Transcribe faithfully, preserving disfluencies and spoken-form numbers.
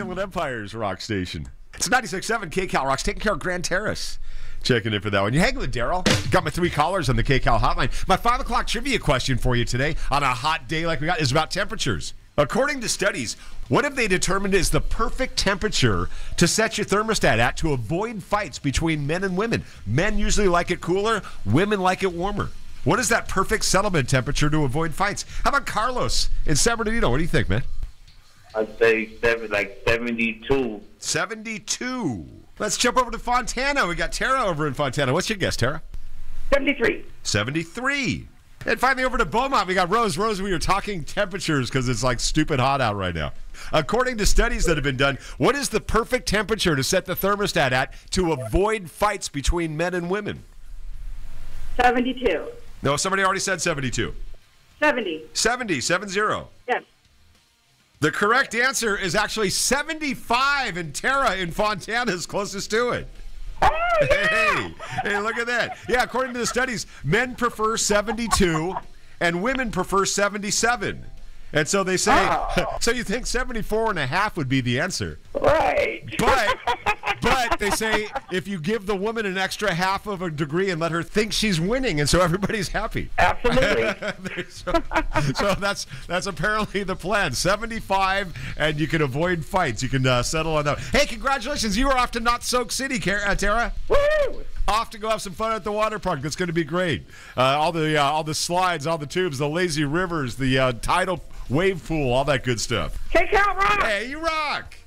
Inland Empire's rock station. It's ninety-six point seven K-Cal Rocks, taking care of Grand Terrace. Checking in for that one. You hanging with Daryl? Got my three callers on the K-Cal hotline. My five o'clock trivia question for you today on a hot day like we got is about temperatures. According to studies, what have they determined is the perfect temperature to set your thermostat at to avoid fights between men and women? Men usually like it cooler, women like it warmer. What is that perfect settlement temperature to avoid fights? How about Carlos in San Bernardino? What do you think, man? I'd say seven, like seventy-two. seventy-two. Let's jump over to Fontana. We got Tara over in Fontana. What's your guess, Tara? seventy-three. seventy-three. And finally over to Beaumont, we got Rose. Rose, we are talking temperatures because it's like stupid hot out right now. According to studies that have been done, what is the perfect temperature to set the thermostat at to avoid fights between men and women? seventy-two. No, somebody already said seventy-two. seventy. seventy, seven zero. Yes. The correct answer is actually seventy-five, and Tara in Fontana is closest to it. Oh, yeah. Hey, hey, look at that. Yeah, according to the studies, men prefer seventy-two and women prefer seventy-seven. And so they say, Oh. so you think seventy-four and a half would be the answer. Right. But, but they say if you give the woman an extra half of a degree and let her think she's winning, and so everybody's happy. Absolutely. so, so that's that's apparently the plan. seventy-five, and you can avoid fights. You can uh, settle on that. Hey, congratulations. You are off to Not Soak City, Car- uh, Tara. Woo! Off to go have some fun at the water park. That's going to be great. Uh, all the uh, all the slides, all the tubes, the lazy rivers, the uh, tidal wave pool, all that good stuff. K-Cal Rock. Hey, you rock.